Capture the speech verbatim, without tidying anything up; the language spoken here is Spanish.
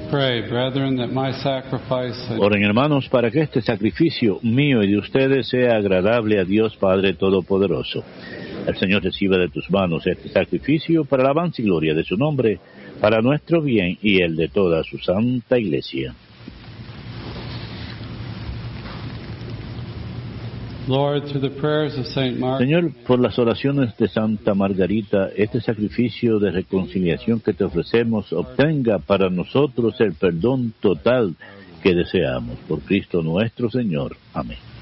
Pray, brethren, that my sacrifice... Oren, hermanos, para que este sacrificio mío y de ustedes sea agradable a Dios Padre Todopoderoso. El Señor reciba de tus manos este sacrificio para la alabanza y gloria de su nombre, para nuestro bien y el de toda su santa Iglesia. Lord, through the prayers of Saint Mark, Señor, por las oraciones de Santa Margarita, este sacrificio de reconciliación que te ofrecemos obtenga para nosotros el perdón total que deseamos. Por Cristo nuestro Señor. Amén.